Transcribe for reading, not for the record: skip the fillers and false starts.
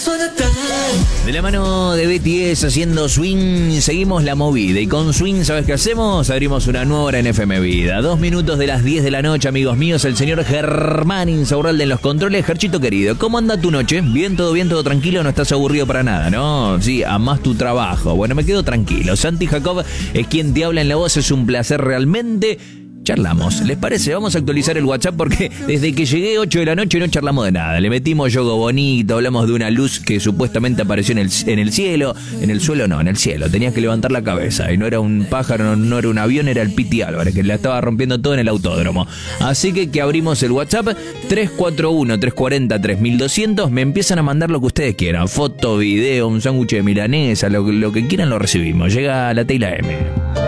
De la mano de BTS haciendo swing, seguimos la movida. Y con swing, ¿sabes qué hacemos? Abrimos una nueva hora en FM Vida. 2 minutos de las 10 de la noche, amigos míos. El señor Germán Insaurralde en los controles. Gerchito querido, ¿cómo anda tu noche? ¿Bien, todo tranquilo? No estás aburrido para nada, ¿no? Sí, amás tu trabajo. Bueno, me quedo tranquilo. Santi Jacob es quien te habla en la voz. Es un placer realmente. Charlamos, ¿les parece? Vamos a actualizar el WhatsApp porque desde que llegué 8 de la noche no charlamos de nada. Le metimos yogo bonito, hablamos de una luz que supuestamente apareció en el cielo. En el suelo no, en el cielo. Tenías que levantar la cabeza. Y no era un pájaro, no era un avión, era el Piti Álvarez, que la estaba rompiendo todo en el autódromo. Así que abrimos el WhatsApp 341-340-3200. Me empiezan a mandar lo que ustedes quieran. Foto, video, un sándwich de milanesa, lo que quieran lo recibimos. Llega la Tela M.